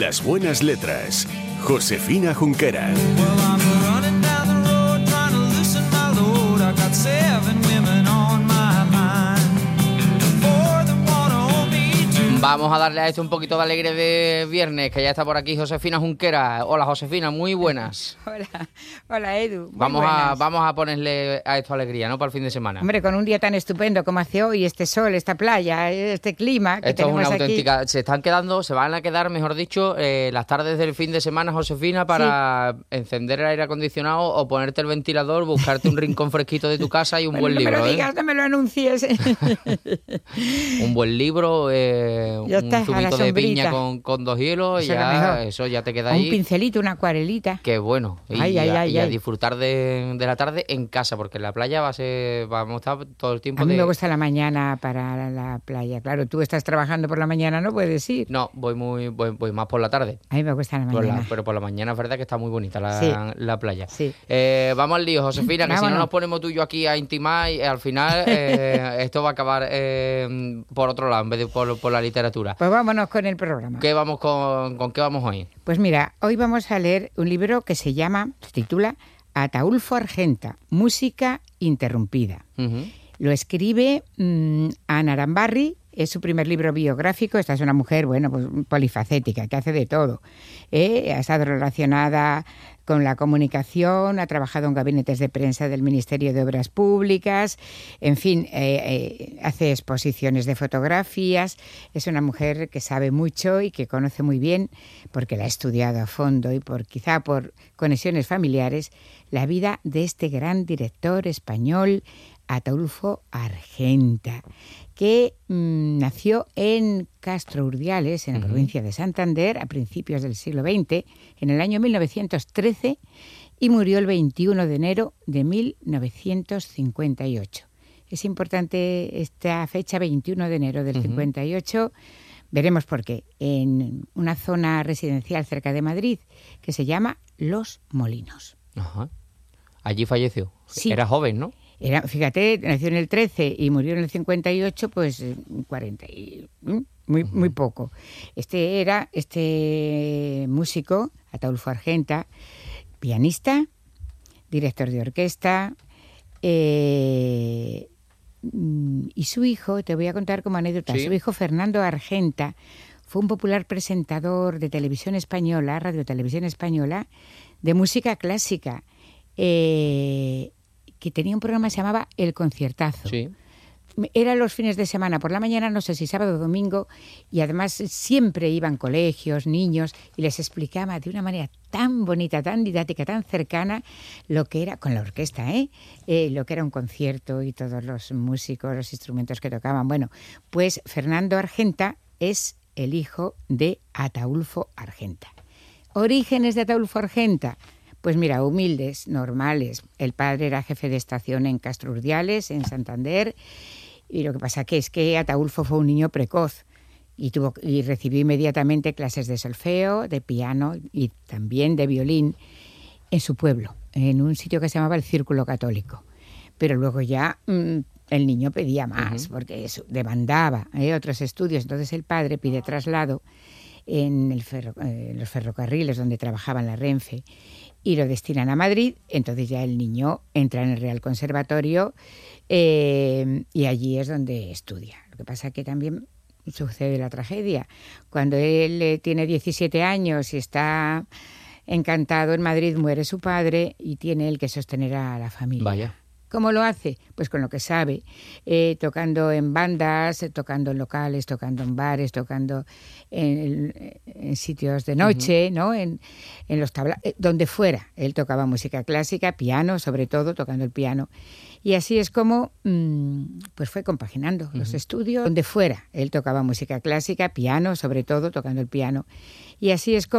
Las buenas letras. Josefina Junquera. Vamos a darle a esto un poquito de alegre de viernes, que ya está por aquí Josefina Junquera. Hola, Josefina, muy buenas. Hola Edu. Vamos a ponerle a esto alegría, ¿no? Para el fin de semana. Hombre, con un día tan estupendo como hace hoy, este sol, esta playa, este clima que esto tenemos es una aquí. auténtica. Se van a quedar, mejor dicho, las tardes del fin de semana, Josefina, para encender el aire acondicionado o ponerte el ventilador, buscarte un rincón fresquito de tu casa y un buen libro. No me lo digas, no me lo anuncies. Un buen libro. Ya un está, zumito de piña con 2 hielos, y ya eso ya te queda ahí. Un pincelito, una acuarelita. Qué bueno. Y a disfrutar de la tarde en casa, porque en la playa vamos a estar todo el tiempo. A mí me gusta la mañana para la playa. Claro, tú estás trabajando por la mañana, no puedes ir. No, voy más por la tarde. A mí me gusta la mañana. Pero por la mañana es verdad que está muy bonita la playa. Sí. Vamos al lío, Josefina, que si no nos ponemos tú y yo aquí a intimar, y al final esto va a acabar por otro lado, en vez de por la literatura. Pues vámonos con el programa. ¿Con qué vamos hoy? Pues mira, hoy vamos a leer un libro que se titula Ataulfo Argenta, música interrumpida. Uh-huh. Lo escribe Ana Arambarri, es su primer libro biográfico. Esta es una mujer, pues polifacética, que hace de todo. Ha estado relacionada con la comunicación, ha trabajado en gabinetes de prensa del Ministerio de Obras Públicas, en fin, hace exposiciones de fotografías. Es una mujer que sabe mucho y que conoce muy bien, porque la ha estudiado a fondo y quizá por conexiones familiares, la vida de este gran director español, Ataulfo Argenta, que nació en Castro Urdiales, en la provincia de Santander, a principios del siglo XX, en el año 1913, y murió el 21 de enero de 1958. Es importante esta fecha, 21 de enero del 58, veremos por qué, en una zona residencial cerca de Madrid que se llama Los Molinos. Ajá. Allí falleció. Sí. Era joven, ¿no? Fíjate, nació en el 13 y murió en el 58, pues 40, muy poco. Este músico, Ataulfo Argenta, pianista, director de orquesta, y su hijo, te voy a contar como anécdota, su hijo Fernando Argenta fue un popular presentador de televisión española, radiotelevisión española, de música clásica, que tenía un programa que se llamaba El Conciertazo. Sí. Era los fines de semana, por la mañana, no sé si sábado o domingo, y además siempre iban colegios, niños, y les explicaba de una manera tan bonita, tan didáctica, tan cercana, lo que era, con la orquesta, lo que era un concierto y todos los músicos, los instrumentos que tocaban. Bueno, pues Fernando Argenta es el hijo de Ataulfo Argenta. Orígenes de Ataulfo Argenta. Pues mira, humildes, normales. El padre era jefe de estación en Castro Urdiales, en Santander, y lo que pasa es que Ataulfo fue un niño precoz y recibió inmediatamente clases de solfeo, de piano y también de violín en su pueblo, en un sitio que se llamaba el Círculo Católico. Pero luego ya el niño pedía más, porque demandaba otros estudios. Entonces el padre pide traslado en los ferrocarriles donde trabajaba en la Renfe, y lo destinan a Madrid. Entonces ya el niño entra en el Real Conservatorio y allí es donde estudia. Lo que pasa es que también sucede la tragedia. Cuando él tiene 17 años y está encantado en Madrid, muere su padre y tiene él que sostener a la familia. Vaya. ¿Cómo lo hace? Pues con lo que sabe, tocando en bandas, tocando en locales, tocando en bares, tocando en sitios de noche, ¿no? En los donde fuera. Él tocaba música clásica, piano, sobre todo, tocando el piano. Y así es como pues fue compaginando los estudios. Donde fuera. Él tocaba música clásica, piano, sobre todo, tocando el piano. Y así es como